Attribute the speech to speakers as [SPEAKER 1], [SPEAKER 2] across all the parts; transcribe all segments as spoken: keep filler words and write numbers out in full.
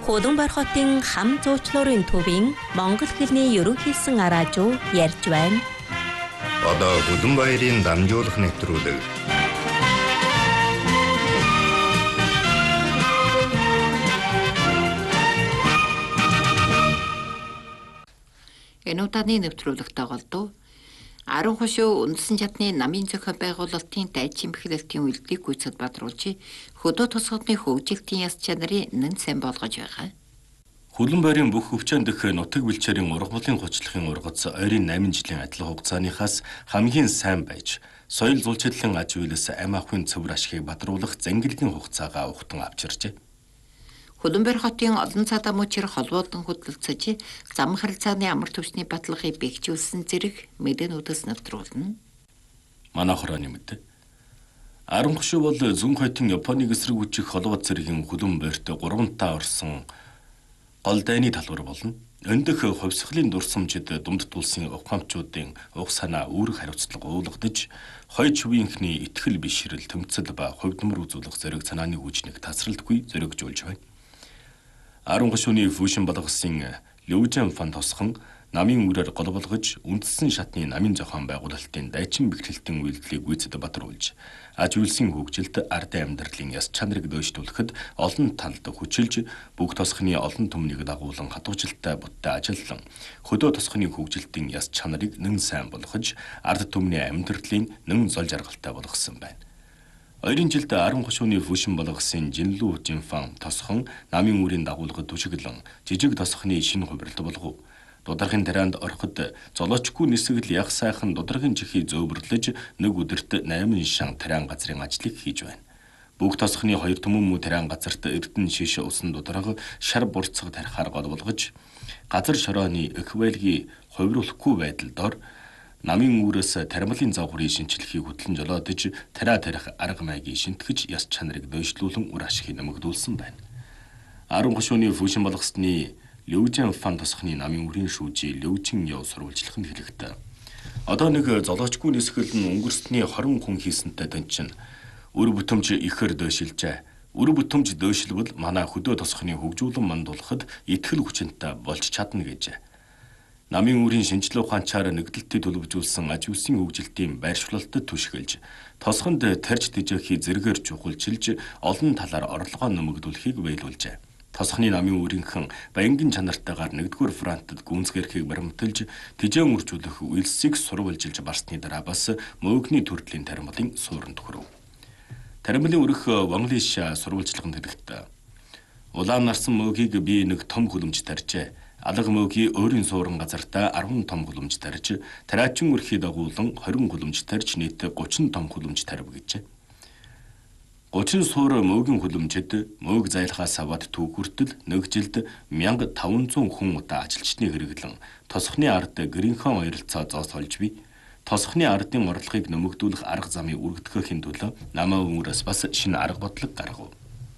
[SPEAKER 1] Худамбар хотын хам зуучлуурын төвийн Монгол хэлний ерөнхийсэн араажуу ярьж байна.
[SPEAKER 2] Одоо Худамбаярын дамжуулах нэвтрүүлэг.
[SPEAKER 3] Энэ удааны нэвтрүүлэгт голдуу Аран хошуу үндсэн чадны намын зохион байгуулалтын дайчин бэхлэлтийн үйлдвэрийг гүйцэд бадруулж хөдөө тосгодны хөгжилтийн яс чанарыг нэн сайн болгож байгаа.
[SPEAKER 4] Худамбаярын бүх өвчөн дэх нутаг бэлчээрийн ургамлын гочлохын ургац ойрын восемь жилийн адил хугацааныхаас хамгийн сайн байж соёл зулчлалын аж үйлс ам ахуйн цэвэр ашгийг бадруулах зангилгийн хугацаагаа ухтан авчирчээ.
[SPEAKER 3] Худамбар хотын олон цаадаа мөчөр холбоодан хөдөлгөцөж зам харилцааны амар түвшний баталгааг бэхжүүлсэн зэрэг мэдээнүүдээс нэвтрүүлнэ.
[SPEAKER 4] Манай хорооны мэдээ. Аран хошуу бол зүүн хотын Японыг эсрэг хүчиг холбоо зэргийн Худамбарт гуравтаа орсон гол дайны талбар болно. Өндөх хувьсгалын дурсамжид думд тулсын ухаамчуудын уг санаа үүрэг хариуцлага уулгадж, хойд чөвийнхний итгэл бишрэл тэмцэл ба хувьдмар үзүүлэх зэрэг санааны хүчнийг тасралтгүй зоригжуулж байна. Аран хошууны фүүшин болгосон Лүжэн фан тосхон намын үрээр гол болгож үндсэн шатны намын зохион байгуулалтын дайчин бэхлэлтийн үйлдэлийг гүйцэд бадруулж, аж үйлсийн хөгжилд ардын амьдралын яс чанарыг дөйжтүүлэхэд олон талд хүчилж, бүх тосхны олон түмнийг дагуулan хатуужилттай будтай ажиллан, хөдөө тосхны хөгжилтийн яс чанарыг нэн сайн болгож, ард түмний амьдралын нэн зол жаргалтай болгосон байна. Ойрын жилд Аран хошууны фүүшин болгосон Жинлүү Жинфан тосхон намын үрийн дагуулгад түшиглэн жижиг тосхны шинэ хувирлт болгов. Дударгын тарианд ороход золоочгүй нисгэл яг сайхан дударгын чихийг зөөбөрлөж нэг өдөрт восемь шан тариан газрын ажлыг хийж байна. Бүх тосхны хоёр түмэн тариан газарт эрдэн шиш усан дударга шар бурцаг тарихаар гол болгож газар шорооны эквэлгийн хувируулахгүй байдал дор намын үүрээс таримлын завхрын шинчлэхийг хөтлөн жолоодож тариа тарих арга маягийг шинтгэж яс чанарыг дөйшлүүлэн үр ашгийг нэмэгдүүлсэн байна. Аран хошууны фүүшин болгосны Лүжэн фан тосхны намын үрийн шүүжи Лүжин яв сурвалжлах нь хэрэгтэй. Одоо нэг золоочгүй нисгэл нь өнгөрсний хорин хүн хийсэнтэй дэнчин үр бүтэмж ихээр дөйшилжээ. Үр бүтэмж дөйшилбэл манай хөдөө тосхны хөгжүүлэн мандуулахад итгэл хүчинтэй болж чадна гэжээ. Намын үрийн шинжилгээ ухаанчаар нэгдэлтийг төлөвжүүлсэн аж үйлсийн хөгжилтийн байршлалтад түшгэлж, тосхонд тарж тэжээхий зэргээр чухалчилж, олон талаар орлогоо нэмэгдүүлэхийг биелүүлжээ. Тосхны намын үрийнхэн баянгин чанартайгаар нэгдүгээр фронтод гүнзгэрхийг баримталж, тэжээн үржүүлэх үйлсийг сурвалжилж барсны дараа бас мөөгний төрлийн таримлын сууранд хүрв. Таримлын өрх Вонглиш сурвалжлагын төлөвт. Улаан нарсан мөөгийг би нэг том хөлөмж тарьжээ. Алга мөөгийн өөрийн суурин газартаа арван том хөлөмж тарьж, тариачин өрхий дагуулan двадцать хөлөмж тарьж нийт тридцать том хөлөмж тарив гэжээ. тридцать суур мөөгийн хөлөмжид мөөг зайлахаас аваад түүх хүртэл нэг жилд мянга таван зуун хүн удаа ажилчны хэрэглэн тосхны ард гэрийнхэн ойролцоо зоос олж бий. Тосхны ардын орлогыг нэмэгдүүлэх арга замыг үргэлтгэхийн төлөө намаа өмөрөөс бас шинэ арга бодлого гаргав.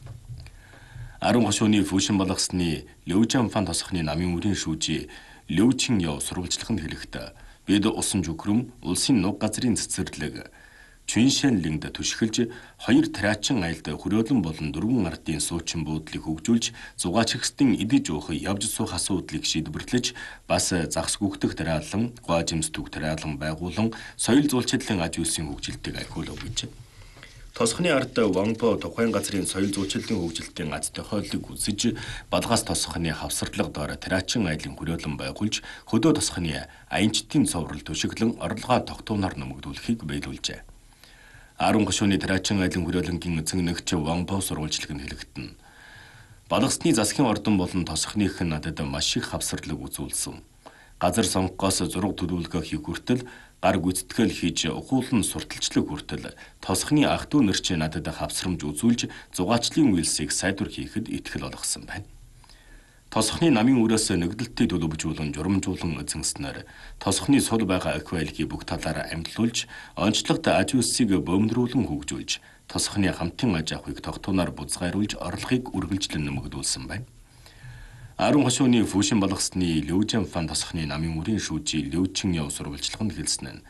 [SPEAKER 4] Аран хошууны фүүшин болгосны Лүжэн фан тосхны намын үрийн шүүжи Лүжин яв сурвалжлах нь хэлэхдээ бид усан жүгрөм улсын нуг газрын цэцэрлэг Чүншэнлингд түшгэлж хоёр тариачин айлд хүрээлэн болон дөрвөн ардын суучин буудлыг хөгжүүлж зугаач хэсдэн идэж уух явж суух асуудлыг шийдвэрлэж бас загас гүгдэх тариалан гоо жимс түг тариалан байгуулан соёл зулчлалын аж үйлсийн хөгжилтийг ахиулав гэж. Тосхны ард Ванпо тухайн газрын соёл зүйчлэлийн хөгжилтийн аз тохиолыг үсэж, балгаас тосхны хавсарлага доор тариачин айлын хүрээлэн байгуулж, хөдөө тосхны аянчдын цоврал түшиглэн орлогоо тогтуунаар нэмэгдүүлэхийг биелүүлжээ. Аран хошууны тариачин айлын хүрээлэнгийн эзэн нэгч Ванпо сурвалжлах нь хэлэгдэнэ. Балгасны засгийн ордон болон тосхных нь надад маш их хавсарлаг үзүүлсэн. Газар сонгохоос зураг төлөвлөгөө хийх хүртэл гар гүйцэтгэл хийж ухуулан сурталчлаг хүртэл тосхны ах дүү нар ч надад хавсрамж үзүүлж зугаачлын үйлсийг сайдвар хийхэд итгэл болгосон байна. Тосхны намын үрээс нэгдэлтийг төлөвжүүлэн журамжуулан эзэнснээр тосхны сул байгаа эквэлгийг бүх талаараа амьдлуулж, онцлогт аж үйлсийг бөмдрүүлэн хөгжүүлж, тосхны хамтын аж ахуйг тогтооноор бузгайруулж орлогыг үргэлжлэн нэмэгдүүлсэн байна. Аран хошууны фүүшин болгосны Лүжэн фан тосхны намын үрийн шүүжи Лүжин яв сурвалжлах нь хэлсэн нь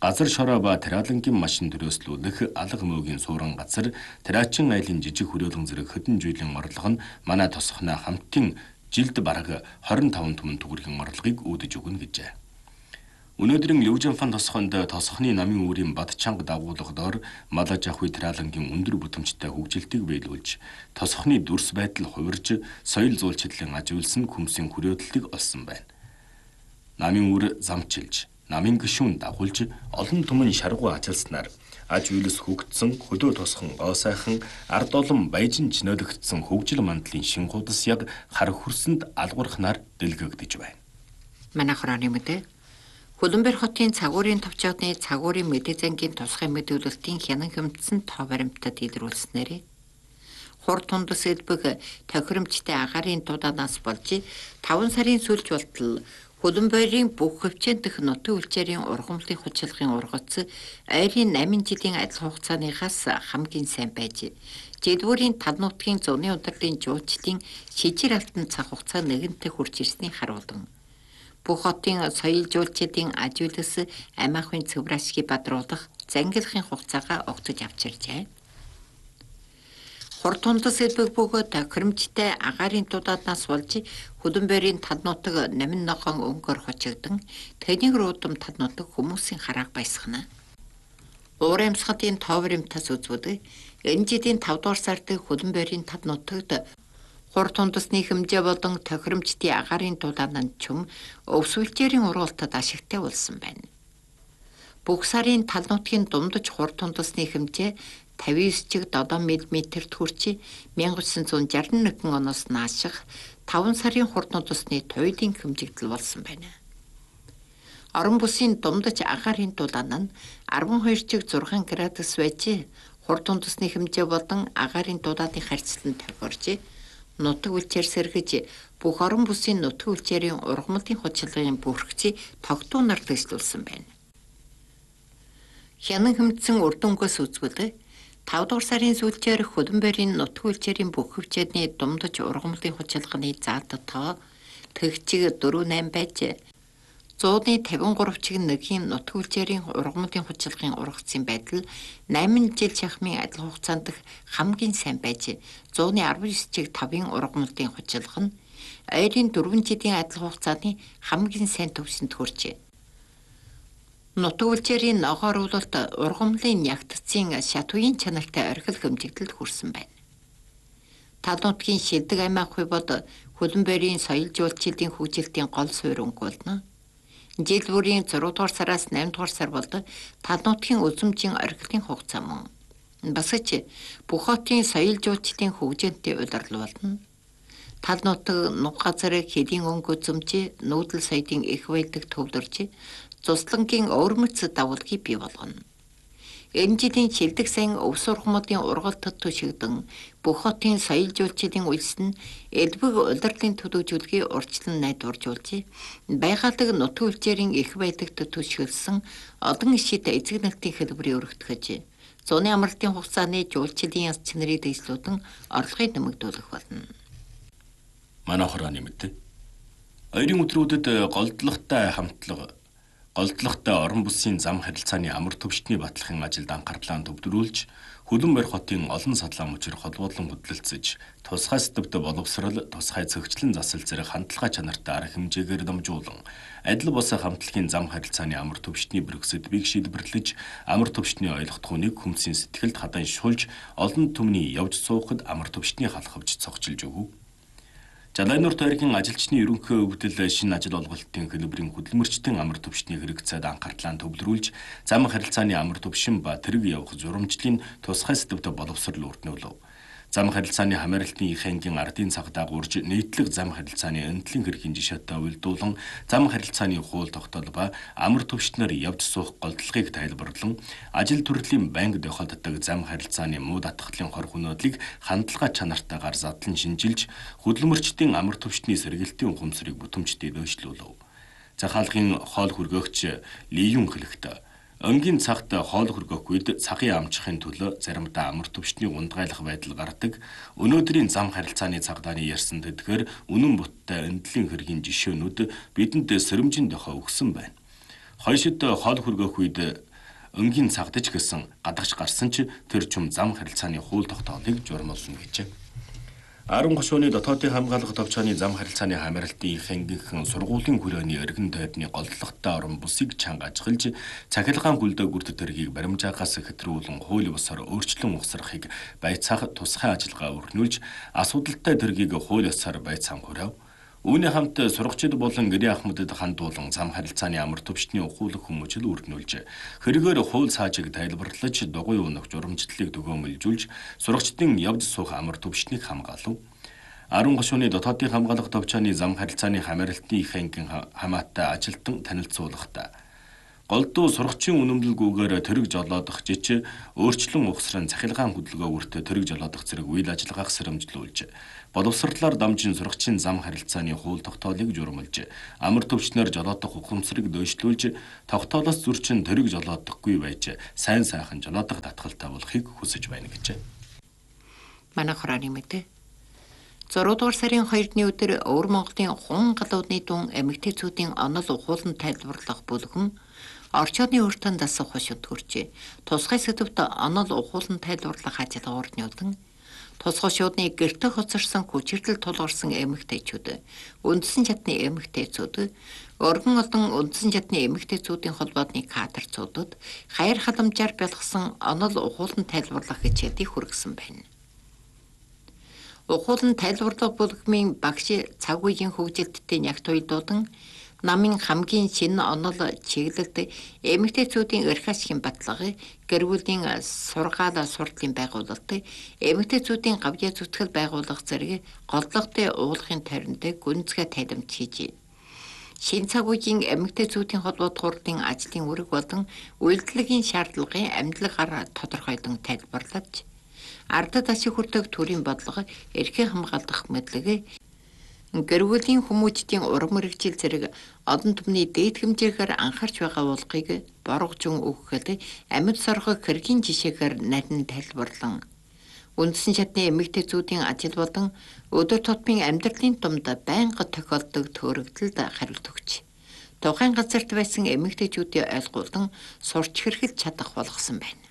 [SPEAKER 4] газар шороо ба тариалангийн машин төрөөслүүлэх алга мөөгийн суурин газар, Тариачин айлын жижиг хүрээлэн зэрэг хэдэн жилийн орлого нь манай тосхноо хамтын жилд бараг хорин таван түмэн төгрөгийн орлогыг үүдэж өгнө гэжээ. Өнөөдрийн Лүвжинфан тосхонд тосхны намын үүрийн бад чанга дагуулгадоор Малаж ахуй тариалангийн өндөр бүтэмжтэй хөгжилтийг биелүүлж, тосхны дүрс байдал хувирж, соёл зуулчлалын ажиулсан хүмсийн хүрээлэлтийг олсон байна. Намын үүр замчилж, намын гишүүн дагуулж, олон түмэн шаргуу ажилснаар аж үйлс хөгдсөн, хөдөө тосхон гоо сайхан, ард олон баяжин чинөөлөгдсөн хөгжил мандлын шин худас яг хар хөрсөнд алгуурхнаар дэлгэгдэж байна.
[SPEAKER 3] Манай хорооны мэдээ Хөлбөмбөр хотын цагуурын товчоодны цагуурын мэдээ зангийн тусгай мэдүүлэлтийн хянан хэмтсэн тоо баримтад илрүүлснээр хурд тундас элбэг тохиромжтой агаарын дуудаанаас болж таван сарын сүүлч болтол Хөлбөмбөрийн бүх хөвчөнд дэх нутгийн үлчээрийн ургамлын хүчилгын ургац ойрын намын жилийн адил хугацааныхаас хамгийн сайн байж Жидвүрийн тал нутгийн зуны удирлын жуучлалын шижир алтан цаг хугацаа нэгэнтээ хурж ирснийг харуулсан. Бүх хотын соёл жуулчлалын ажиулс амь ахуйн цэврашгийг бадруулах зангилахын хугацаагаа огцож авчирчээ. Хурд тундас элбэг бөгөөд тохиромжтой агаарын дуудаанаас болж Хөлбөмбөрийн тал нутаг намин ногоон өнгөөр хочигдсон тэнийг руудам тал нутаг хүмүүсийн харааг баясгана. Уур амьсгалын тоо баримтаас үзвэл энэ жилийн тавд дугаар сард Хөлбөмбөрийн тал нутагт хурд тундасны хэмжээ болон тохиромжтой агаарын дуудаан нь чум өвсвөлчээрийн ургалтад ашигтай болсон байна. Бүх сарын тал нутгийн дундаж хурд тундасны хэмжээ тавин девять чиг долоо миллиметрт хүрч 천구 шестьдесят один оноос нааших таван сарын хурд тундасны туйлын хэмжигдэл болсон байна. Орон бүсийн дундаж агаарын дулаан нь twelve чиг six градус байж хурд тундасны хэмжээ болон агаарын дулааны харьцлан тохиорж нутаг үлчээр сэргэж бүх орон бүсийн нутаг үлчээрийн ургамлын хучлалын бүрхцийг тогтуунаар дэвшлүүлсэн байна. Хянан хэмтсэн үр дүнгээс үзвэл тавд дугаар сарын сүүлчээр Хөлбөмбөрийн нутаг үлчээрийн бүх хөвчөдний дундаж ургамлын хучлалгын заалтад тоо тэгчиг four eight байж one fifty-three чиг нэгийн нутаг үлчээрийн ургамлын хучлалгын ургацын байдал eight жил шахмын адил хугацаанд хамгийн сайн байж one nineteen чиг five ургамлын хучлалга нь ойрын four жилийн адил хугацааны хамгийн сайн төвшөнд хүрчээ. Нутаг үлчээрийн ногоор уулалт ургамлын ягтцын шатуугийн чанартай орхил хэмжигдэлд хүрсэн байна. Тал нутгийн шилдэг амь ахуй бол Хөлбөмбөрийн соёл жуулчлалын хөгжилтийн гол суурь өнгө болно. Жил бүрийн six дугаар сараас eight дугаар сар бол тал нутгийн үзмжийн орхилын хугацаа мөн. Басч бүх хотын соёл жуулчлалын хөгжинтэй удирдал болно. Тал нутаг нуг газар хэдийн өнгө үзмж нүүдэл соёлын их байдаг төвлөрж цуслангийн өөрмөц давуулгыг бий болгоно. Энэ жилийн шилдэг сайн өвс ургамлын ургалтад төшигдөн бүх хотын соёл жуулчлалын үйлс нь элбэг удирдлын төлөвлөгөөг урьдчилан найдваржуулж байгалаг нутаг үлчээрийн их байдагт төшиглсөн олон ишид эзэг нэлтийн хэлбэрийн өргөтгөж зуны амралтын хугацааны жуулчлалын яс чинэрийг дэвшлүүлэн орлогыг нэмэгдүүлэх болно.
[SPEAKER 4] Манай хорооны мэдээ. Ойрын өдрүүдэд голдлоготой хамтлаг Голдлоготой орон бүсийн зам харилцааны амар төвчтний батлахын ажилд анхаарлаа төвлөрүүлж, Хөлбөмбөр хотын олон садлан мөчөр холбоодлон хөдөлгөж, тусгай сэдвт боловсрал, тусгай цэгцлэн засал зэрэг хандлагаа чанартай арга хэмжээгээр дамжуулан, адил бус хамтлагийн зам харилцааны амар төвчтний бүрэг сэдвийг шийдвэрлэж, амар төвчтний ойлгох хүнийг хүмсийн сэтгэлд хадан шуулж, олон түмний явж суухад амар төвчтний халахвч цогцолж өгөв. Жалайнур тойргийн ажилчны ерөнхий өвдөл шинэ ажил олголтын хэлбэрийн хөдөлмөрчдийн амар төвчний хэрэгцээд анхаардлаа төвлөрүүлж, зам харилцааны амар төвшин ба тэрэг явах зурамжлалын тусгай сэдвт боловсрол өртнүүлв. Зам харилцааны хамааралтын их ангийн ардын цаг дагуурж нийтлэг зам харилцааны энэтлэн хэргийн жишээтэй уйлдуулан зам харилцааны хууль тогтоол ба амар төвчнөр явж суух голдлогыг тайлбарлан ажил төрлийн банк тохиолддог зам харилцааны муу татгалын хор хөнөөдлийг хандлага чанартайгаар задлан шинжилж хөдөлмөрчдийн амар төвчний сэргээлтийн ухамсарыг бүтэмжтэй дэвшлүүлв. Захаалгын хоол хүргээгч Лиюн хэлэхдээ өнгийн цагт хоол хүргэх үед цагийн амжихын төлөө заримдаа амар төвчний ундгайлах байдал гардаг. Өнөөдрийн зам харилцааны цагдааны ярьсан тэдгээр үнэн буттай энэтлэн хэргийн жишээнүүд бидэнд сэрэмжийн дохой өгсөн байна. Хойшид хоол хүргэх үед өнгийн цагдаж гэсэн гадагш гарсан ч тэр чум зам харилцааны хууль тогтоолыг журмуулна гэжээ. Арван гушууны дотоодын хамгаалах товчооны зам харилцааны хамааралтын ихэнхэн сургуулийн хүрээний эргэн тойрны голдлогтой орон бусыг чанга ажиглаж цахилгаан хүлдээ бүрт тэргийг баримжаагаас хэтрүүлэн хууль бусаар өөрчлөн ухсрахыг байцаах тусгай ажиллагаа өргөнүүлж асуудалтай тэргийг хууль ёсоор байцаан хураав. Үүний хамт сурагчид болон гэрээ ахмадад хандуулан зам харилцааны амар төвчтний ухуулах хүмүүжил өргөнүүлж хэрэгээр хууль цаажиг тайлбарлаж дугуй унах журамжтлалыг төгөөмөлжүүлж сурагчдын явж суух амар төвчтнийг хамгаалав. Арван гушууны дотоодын хамгаалах товчооны зам харилцааны хамааралтын ихэнхэн хамаатай ажилтан танилцуулгахдаа голдуу сурагчийн үнэмлэлгүйгээр тэрэг жолоодох жич өөрчлөн ухсран цахилгаан хөдөлгөөн үрт тэрэг жолоодох зэрэг үйл ажиллагааг сэрэмжлүүлж боловсрлоор дамжин сурагчийн зам харилцааны хууль тогтоолыг журмалж амар төвчнөр жолоодох ухамсарыг дөйшлүүлж тогтоолоос зөрчин тэрэг жолоодохгүй байж сайн сайхан жолоодох татгалтай болохыг хүсэж байна гэжээ.
[SPEAKER 3] Манай хурааны мэдээ зургаадугаар сарын хоёрны өдөр Өвөр Монголын Хун галуудны дун эмэгтэйчүүдийн онол ухуулан тайлбарлах бүлгэн орчооны өртөнд дасах хошид төрчээ. Тусгай сэдвт онол ухуулан тайлбарлах ажиллагаа өрнүүлэн тусгай шуудны гэрте хоцорсон хүчирдэл тулгарсан эмэгтэйчүүд, үндсэн чадны эмэгтэйчүүд, өргөн олон үндсэн чадны эмэгтэйчүүдийн холбоодны кадрцуудад хаяр халамжаар бэлгсэн онол ухуулан тайлбарлах хичээлийг хүргэсэн байна. Ухуулан тайлбарлах бүлгмийн багш цаг үеийн хөгжилттэй нягт уйлдуудан намын хамгийн шинэ онол чиглэлд эмэгтэйчүүдийн эрх ашигын баталгаа, гэр бүлийн сургаал сурдлын байгуулалт, эмэгтэйчүүдийн гавьяа зүтгэл байгуулах зэрэг голдлогтой уулахын тойронд гүнзгий тайлбарт хийж шинэ цаг үеийн эмэгтэйчүүдийн холбоо хурлын ажлын үүрэг болон үйлдвэрлэлийн шаардлагын амьдлаар тодорхойлон тайлбарлаж ардад ашиг хүртэх төрийн бодлого, эрхээ хамгаалах мэдлэг, гэр бүлийн хүмүүжлийн урам мэрэгжил зэрэг одон түмний дээд хэмжээгээр анхаарч байгаа уулгыг боргожун өгөхөд амьд соргох хэргийн жишээгээр нарийн тайлбарлан үндсэн чадны эмэгтэйчүүдийн ажил болон өдөр тутмын амьдралын тумд байнга тохиолдог төөрөгдөлд хариулт өгч тухайн газарт байсан эмэгтэйчүүдийн ойлгуулан сурч хэрхэлж чадах болгосон байна.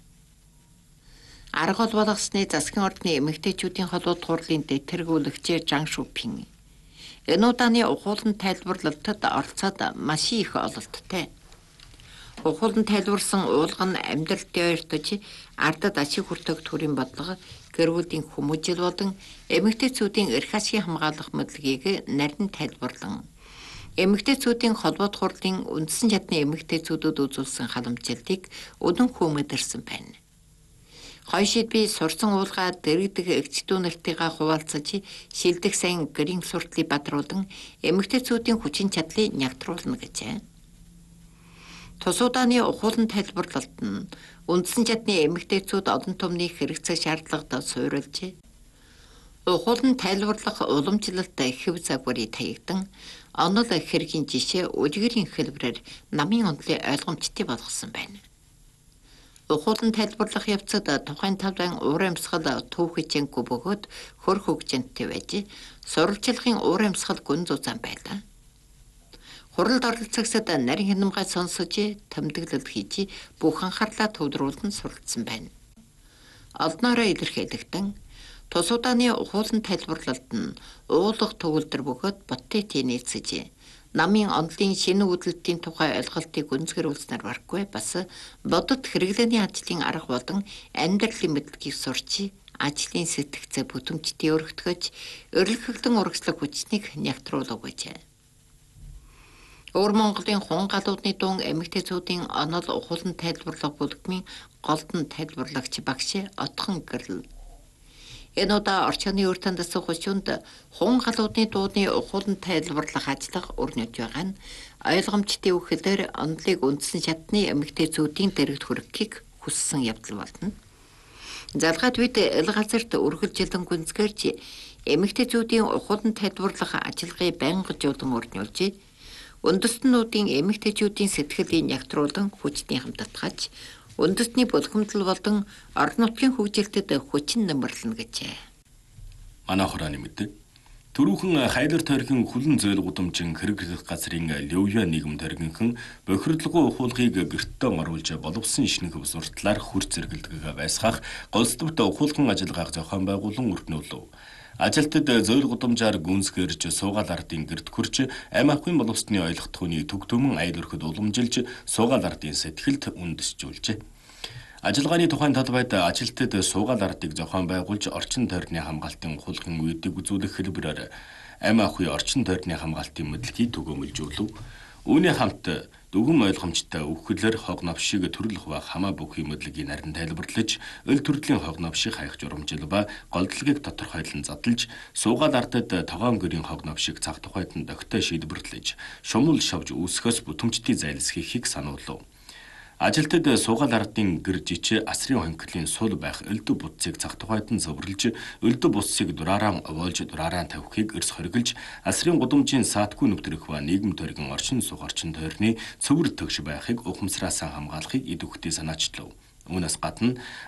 [SPEAKER 3] Арга хол болгосны засгийн ордны эмэгтэйчүүдийн холбоо хурлын дэвтэргүүлэгч Жан Шупин энэ удааны ухуулан тайлбарлалтад оролцоод маш их ололттой. Ухуулан тайлбарсан уулга нь амьдралдаа ойртож ардад ашиг хүртэх төрийн бодлого, гэр бүлийн хүмүүжил болон эмэгтэйчүүдийн эрх ашиг хамгаалах мэдлэгийг нарийн тайлбарлан эмэгтэйчүүдийн холбоо хурлын үндсэн чадны эмэгтэйчүүдэд үзүүлсэн халамжлалыг өдөн хүмэдэрсэн байна. Хойшид би сурсан уулгаа дэрэгдэг эгчдүү нартыгаа хуваалцаж шилдэг сайн гэрийн суртлыг бадруулан эмэгтэйчүүдийн хүчин чадлыг нягтруулна гэжээ. Тус удааны ухуулан тайлбарлалт нь үндсэн чадны эмэгтэйчүүд одон түмний хэрэгцээ шаардлагад суурилж ухуулан тайлбарлах уламжлалт хэв загварыг таягдан онол хэргийн жишээ үлгэрийн хэлбэрээр намын онолын ойлгомжтой болгосон байна. Ухуулан тайлбарлах явцад тухайн талын уур амьсгал төв хичээнгүй бөгөөд хөр хөгжинтэй байж сурвалжлагын уур амьсгал гүн зузаан байлаа. Хуралд оролцогсод нарийн хянамгай сонсож тэмдэглэл хийж бүх анхаарлаа төвлөрүүлэн суралцсан байна. Олноороо илэрхийлэгдэн тус удааны ухуулан тайлбарлалт нь уулах төгөлдөр бөгөөд боттетийн нийцэж намын онолын шинэ үүдэлтийн тухай ойлголтыг гүнзгэрүүлснээр баргүй бас бодит хэрэглээний ажлын арга болон амьдралын мэдлэгийг сурч ажлын сэтгцээ бүтэмжтэй өргөтгөж өрөлхөглөн урагшлах хүчнийг нягтруулах гэж. Өвөр Монголын Хун галуудны дун эмэгтэйчүүдийн онол ухуулан тайлбарлах бүлгмийн голдон тайлбарлагч багш Отхон Гэрэл энэ удаа орчооны өртөнд дасах хушуунд Хун галуудны дууны ухуулан тайлбарлах ажиллагаа өрнөж байгаа нь ойлгомжтой үхэлээр онолыг үндсэн чадны эмэгтэйчүүдийн дэрэгд хүрэхийг хүссэн явдал болно. Залгаад бид ил газарт үргэлжилэн гүнзгэрч эмэгтэйчүүдийн ухуулан тайлбарлах ажиллагааг байнгажуулан өрнүүлж үндэстнүүдийн эмэгтэйчүүдийн сэтгэлийг нягтруулан хүчний хамтдагч үндэстний булхамдал болон орон нутгийн хөгжилтэд хүчин нэмэрлэнэ гэжээ.
[SPEAKER 4] Манай хурааны мэдээ Төрүүхэн хайлар тойргийн хүлэн зөөл гудамжин хэрэглэх газрын Левья нийгэм тойргийнхэн бохирдлогоо ухуулгыг гэртээ оруулж боловсон шинэх суртлаар хүр зэрэгэлдэг байсгах голсдовт ухуулган ажиллагааг зохион байгуулан өргөнүүлв. Ажилтад зөөл гудамжаар гүнзгэрж суугаал ардын гэрт хүрч амь авахын боловсны ойлгохтхууны төг төмөн аял өрхөд уламжилж суугаал ардын сэтгэлд үндэсжүүлжээ. Ажиллагааны тухайн талбайд ажилтад суугаал ардыг зохион байгуулж орчин тойрны хамгаалтын хулгын үйдийг үзүүлэх хэлбэрээр амь авахын орчин тойрны хамгаалтын мэдлэгийг төгөөмөлжүүлв. Үүний хамт дүгэн ойлгомжтой өвхлөөр хог навшиг төрөлх ба хамаа бүхий мэдлэгийг нарийн тайлбарлаж, өл төрлийн хог навшиг хаях журамжил ба голдлогийг тодорхойлон задлж, суугаал ардад тогоон гэрийн хог навшиг цаг тухайд нь дохтой шийдвэрлэж, шумул шавж үүсгээс бүтэмжтий зайлсхийхийг сануулв. Ажилтад суугаал ардын гэр жичээ асрын хонхлын сул байх элдв бутцыг цаг тухайд нь зөвөрлж, элдв бутцыг дураараа овоолж дураараа тавихыг эрс хоригилж, асрын гудамжийн саатгүй нүвтрэх ба нийгэм тойргийн орчин сух орчин тойрны цөвөр төгш байхыг ухамсараасаа хамгаалахыг идэвхтэй санаачлав. Үүнээс гадна